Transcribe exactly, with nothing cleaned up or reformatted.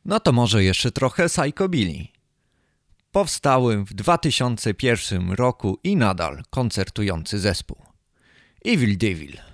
No to może jeszcze trochę Psychobilly. Powstały w dwa tysiące pierwszym roku i nadal koncertujący zespół. Evil Devil.